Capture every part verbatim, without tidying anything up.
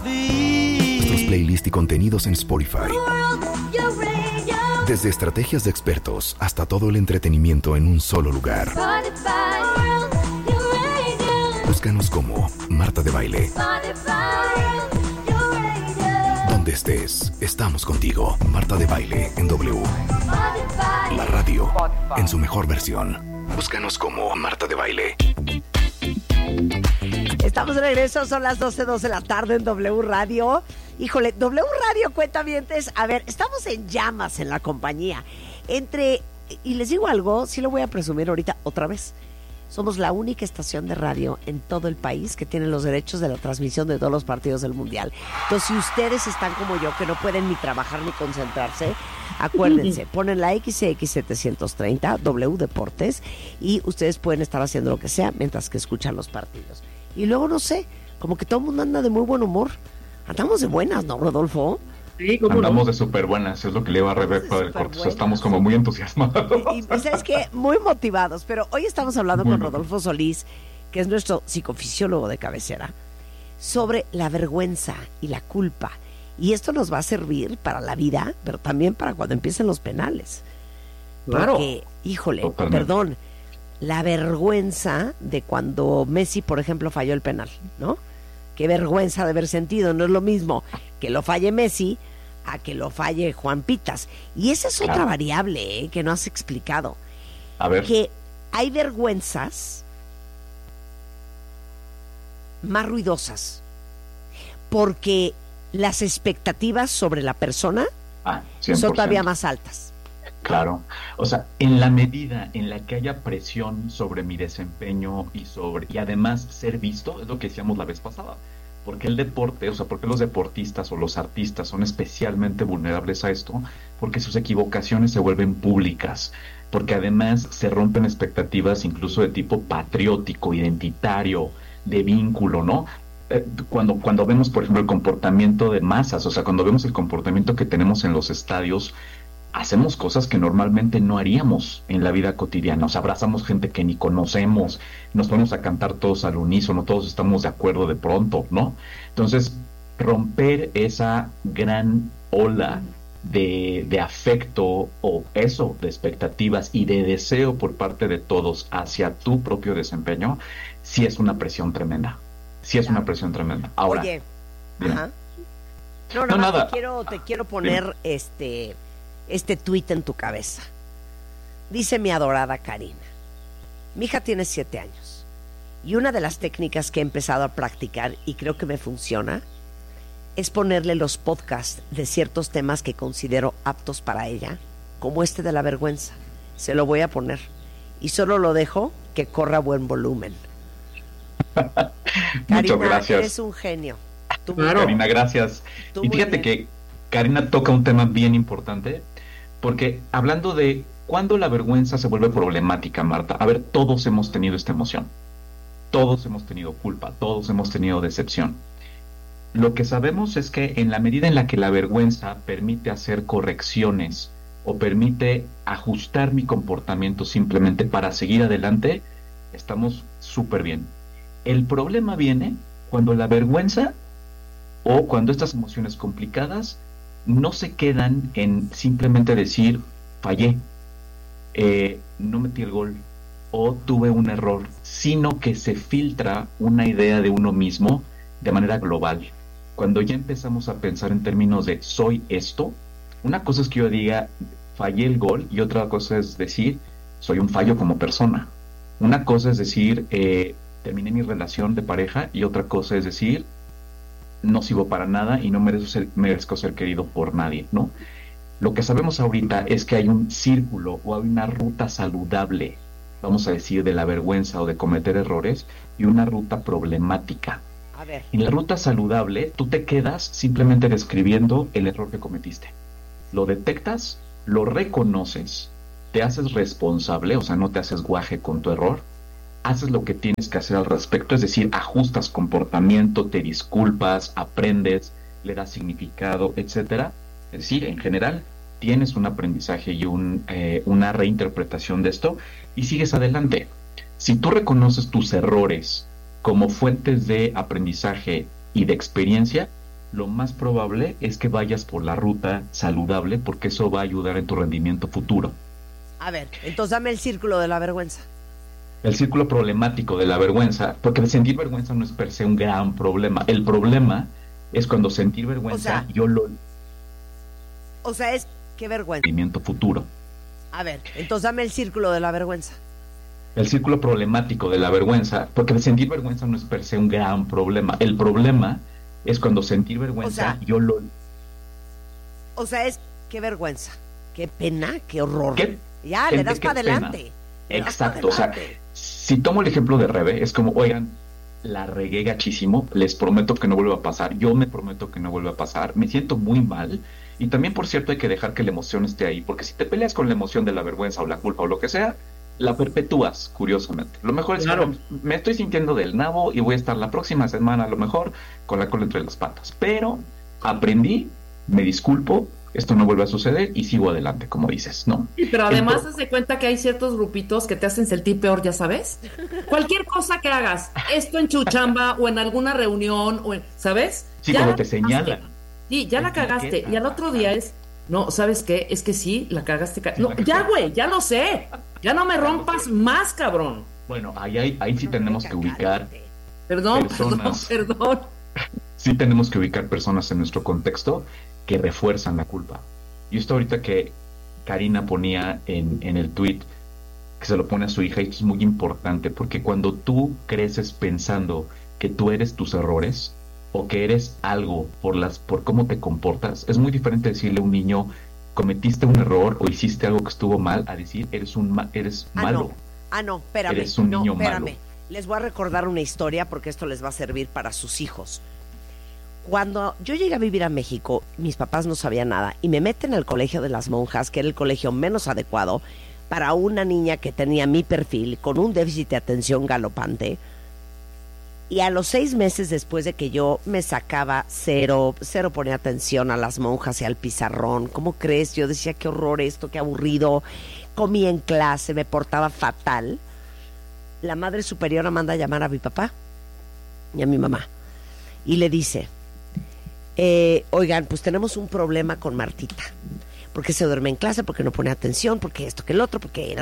Nuestros playlists y contenidos en Spotify. Desde estrategias de expertos hasta todo el entretenimiento en un solo lugar. Búscanos como Marta de Baile. Donde estés, estamos contigo. Marta de Baile en W. La radio en su mejor versión. Búscanos como Marta de Baile. Estamos de regreso, son las doce, dos de la tarde en W Radio. Híjole, W Radio, cuentavientes. A ver, estamos en llamas en la compañía. Entre, y les digo algo, sí lo voy a presumir ahorita otra vez. Somos la única estación de radio en todo el país que tiene los derechos de la transmisión de todos los partidos del Mundial. Entonces, si ustedes están como yo, que no pueden ni trabajar ni concentrarse, acuérdense, ponen la X X setecientos treinta, W Deportes, y ustedes pueden estar haciendo lo que sea mientras que escuchan los partidos. Y luego, no sé, como que todo el mundo anda de muy buen humor. Andamos de buenas, ¿no, Rodolfo? Sí, ¿cómo Andamos no? de súper buenas, es lo que le iba a Rebeca del Corte. O sea, estamos como muy entusiasmados. Y, y ¿sabes qué? Muy motivados. Pero hoy estamos hablando Muy con bien. Rodolfo Solís, que es nuestro psicofisiólogo de cabecera, sobre la vergüenza y la culpa. Y esto nos va a servir para la vida, pero también para cuando empiecen los penales. Claro. Porque, híjole, Totalmente. perdón, la vergüenza de cuando Messi, por ejemplo, falló el penal, ¿no? Qué vergüenza de haber sentido. No es lo mismo que lo falle Messi a que lo falle Juan Pitas. Y esa es otra Claro. variable, ¿eh?, que no has explicado. A ver, Que hay vergüenzas más ruidosas porque las expectativas sobre la persona ah, cien por son ciento. todavía más altas. Claro, o sea, en la medida en la que haya presión sobre mi desempeño y sobre y además ser visto, es lo que decíamos la vez pasada, porque el deporte, o sea, porque los deportistas o los artistas son especialmente vulnerables a esto, porque sus equivocaciones se vuelven públicas, porque además se rompen expectativas incluso de tipo patriótico, identitario, de vínculo, ¿no? Eh, Cuando, cuando vemos, por ejemplo, el comportamiento de masas, o sea, cuando vemos el comportamiento que tenemos en los estadios, hacemos cosas que normalmente no haríamos en la vida cotidiana. O sea, abrazamos gente que ni conocemos, nos ponemos a cantar todos al unísono, todos estamos de acuerdo de pronto, ¿no? Entonces, romper esa gran ola de, de afecto o eso, de expectativas y de deseo por parte de todos hacia tu propio desempeño, sí es una presión tremenda. Sí es Claro. una presión tremenda. Ahora, Oye, dime. ajá. No, No, nada más nada. Te quiero, te quiero poner este, este tuit en tu cabeza. Dice mi adorada Karina: mi hija tiene siete años y una de las técnicas que he empezado a practicar y creo que me funciona es ponerle los podcasts de ciertos temas que considero aptos para ella, como este de la vergüenza. Se lo voy a poner y solo lo dejo que corra a buen volumen. Muchas Karina, gracias. eres un genio. Tú- Claro. Karina, gracias. Tú Y muy fíjate bien. que Karina toca un tema bien importante, porque hablando de cuándo la vergüenza se vuelve problemática, Marta, a ver, todos hemos tenido esta emoción, todos hemos tenido culpa, todos hemos tenido decepción. Lo que sabemos es que en la medida en la que la vergüenza permite hacer correcciones o permite ajustar mi comportamiento simplemente para seguir adelante, estamos súper bien. El problema viene cuando la vergüenza o cuando estas emociones complicadas no se quedan en simplemente decir fallé, eh, no metí el gol o tuve un error, sino que se filtra una idea de uno mismo de manera global. Cuando ya empezamos a pensar en términos de soy esto, una cosa es que yo diga fallé el gol y otra cosa es decir soy un fallo como persona. Una cosa es decir eh, terminé mi relación de pareja y otra cosa es decir no sirvo para nada y no merezco ser, merezco ser querido por nadie, ¿no? Lo que sabemos ahorita es que hay un círculo o hay una ruta saludable, vamos a decir, de la vergüenza o de cometer errores y una ruta problemática. A ver, En la ruta saludable, tú te quedas simplemente describiendo el error que cometiste. Lo detectas, lo reconoces, te haces responsable, o sea, no te haces guaje con tu error, haces lo que tienes que hacer al respecto, es decir, ajustas comportamiento, te disculpas, aprendes, le das significado, etcétera. Es decir, en general, tienes un aprendizaje y un, eh, una reinterpretación de esto y sigues adelante. Si tú reconoces tus errores como fuentes de aprendizaje y de experiencia, lo más probable es que vayas por la ruta saludable porque eso va a ayudar en tu rendimiento futuro. A ver, entonces dame el círculo de la vergüenza. El círculo problemático de la vergüenza, porque el sentir vergüenza no es per se un gran problema. El problema es cuando sentir vergüenza, O sea, yo lo... O sea, es qué vergüenza. rendimiento futuro. A ver, entonces dame el círculo de la vergüenza. El círculo problemático de la vergüenza, porque el sentir vergüenza no es per se un gran problema. El problema es cuando sentir vergüenza, O sea, yo lo... O sea, es qué vergüenza, qué pena, qué horror. ¿Qué? Ya, le Gente, das qué para pena. adelante. Le das Exacto, pa' o sea, adelante. si tomo el ejemplo de Rebe, es como, oigan, la regué gachísimo, les prometo que no vuelva a pasar, yo me prometo que no vuelva a pasar, me siento muy mal, y también, por cierto, hay que dejar que la emoción esté ahí, porque si te peleas con la emoción de la vergüenza o la culpa o lo que sea, la perpetúas, curiosamente. Lo mejor es Claro. que me estoy sintiendo del nabo y voy a estar la próxima semana, a lo mejor, con la cola entre las patas, pero aprendí, me disculpo, esto no vuelve a suceder y sigo adelante, como dices, ¿no? Sí, pero además Ento- haz de cuenta que hay ciertos grupitos que te hacen sentir peor, ya sabes. Cualquier cosa que hagas, esto en tu chamba o en alguna reunión, o en, ¿sabes? Sí, Ya cuando la te cagaste. señalan. Sí, ya la cagaste. Etiqueta. Y al otro día es, no, ¿sabes qué? Es que sí, la cagaste. ca- Sí, No, la cagaste. ya, güey, ya lo sé. Ya no me rompas más, cabrón. Bueno, ahí, ahí, ahí sí No, tenemos venga, que ubicar, cálmate. Perdón, Personas. perdón, perdón. sí tenemos que ubicar personas en nuestro contexto que refuerzan la culpa. Y esto ahorita que Karina ponía en, en el tweet, que se lo pone a su hija, y esto es muy importante, porque cuando tú creces pensando que tú eres tus errores, o que eres algo por las, por cómo te comportas, es muy diferente decirle a un niño, cometiste un error o hiciste algo que estuvo mal, a decir, eres un ma- eres Ah, malo. no. Ah, no, espérame. Eres un no, niño espérame. malo. Les voy a recordar una historia porque esto les va a servir para sus hijos. Cuando yo llegué a vivir a México, mis papás no sabían nada y me meten al colegio de las monjas, que era el colegio menos adecuado para una niña que tenía mi perfil, con un déficit de atención galopante. Y a los seis meses después de que yo me sacaba cero, cero ponía atención a las monjas y al pizarrón, ¿cómo crees? Yo decía, qué horror esto, qué aburrido. Comía en clase, me portaba fatal. La madre superiora manda a llamar a mi papá y a mi mamá y le dice, eh, oigan, pues tenemos un problema con Martita, porque se duerme en clase, porque no pone atención, porque esto, que el otro, porque...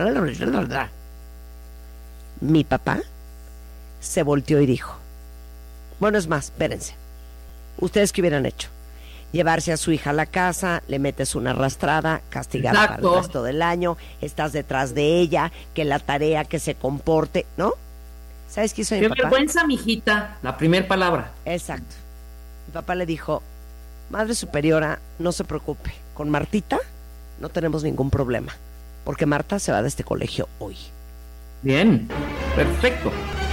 Mi papá se volteó y dijo, bueno, es más, espérense, ¿ustedes qué hubieran hecho? Llevarse a su hija a la casa, le metes una arrastrada, castigada para Exacto. el resto del año, estás detrás de ella, que la tarea, que se comporte, ¿no? ¿Sabes qué hizo mi Qué papá? vergüenza, mijita. La primer palabra. Exacto. Mi papá le dijo, madre superiora, no se preocupe, con Martita no tenemos ningún problema, porque Marta se va de este colegio hoy. Bien, perfecto.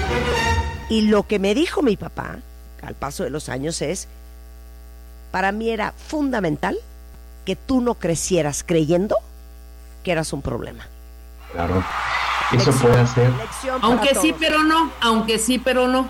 Y lo que me dijo mi papá, al paso de los años, es, para mí era fundamental que tú no crecieras creyendo que eras un problema. Claro. Eso Lección- puede hacer. lección para Aunque sí, todos. pero no. Aunque sí, pero no.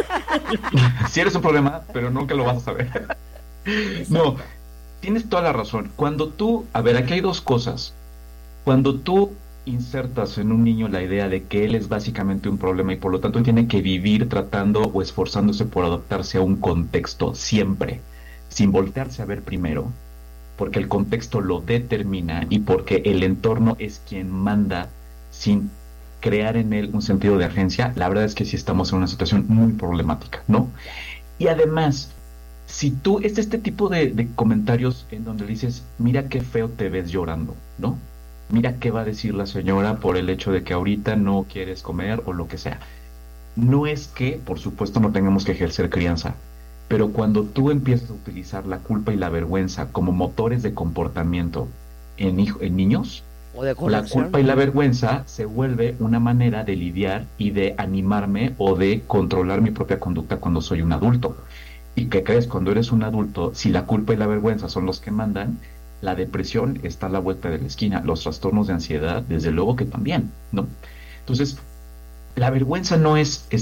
Si eres un problema, pero nunca lo vas a saber. No, tienes toda la razón. Cuando tú, a ver, aquí hay dos cosas. Cuando tú insertas en un niño la idea de que él es básicamente un problema y por lo tanto tiene que vivir tratando o esforzándose por adaptarse a un contexto siempre, sin voltearse a ver primero, porque el contexto lo determina y porque el entorno es quien manda sin crear en él un sentido de agencia, la verdad es que sí estamos en una situación muy problemática, ¿no? Y además, si tú, es este tipo de, de comentarios en donde dices, mira qué feo te ves llorando, ¿no? Mira qué va a decir la señora por el hecho de que ahorita no quieres comer o lo que sea. No es que, por supuesto, no tengamos que ejercer crianza, pero cuando tú empiezas a utilizar la culpa y la vergüenza como motores de comportamiento en, hijo- en niños, O de la corrección. culpa y la vergüenza se vuelve una manera de lidiar y de animarme o de controlar mi propia conducta cuando soy un adulto. ¿Y qué crees? Cuando eres un adulto, si la culpa y la vergüenza son los que mandan, la depresión está a la vuelta de la esquina, los trastornos de ansiedad, desde luego que también, ¿no? Entonces, la vergüenza no es